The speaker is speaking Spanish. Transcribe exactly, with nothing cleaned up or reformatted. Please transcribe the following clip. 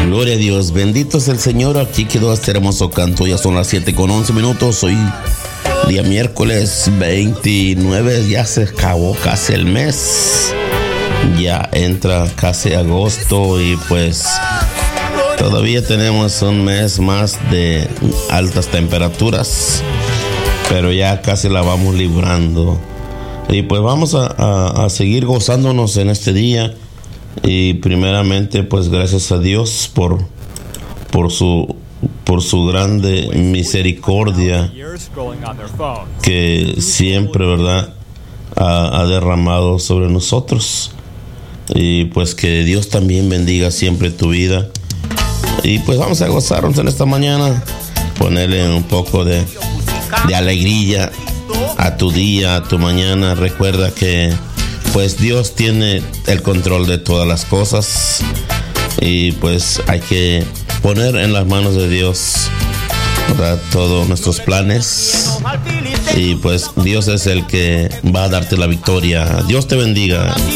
Gloria a Dios, bendito es el Señor. Aquí quedó este hermoso canto. Ya son las siete con once minutos. Hoy día miércoles veintinueve. Ya se acabó casi el mes. Ya entra casi agosto y pues todavía tenemos un mes más de altas temperaturas, pero ya casi la vamos librando. Y pues vamos a, a, a seguir gozándonos en este día. Y primeramente pues gracias a Dios por, por su por su grande misericordia que siempre, ¿verdad?, ha, ha derramado sobre nosotros. Y pues que Dios también bendiga siempre tu vida. Y pues vamos a gozarnos en esta mañana, ponerle un poco de, de alegría a tu día, a tu mañana. Recuerda que pues Dios tiene el control de todas las cosas y pues hay que poner en las manos de Dios, ¿verdad?, todos nuestros planes, y pues Dios es el que va a darte la victoria. Dios te bendiga.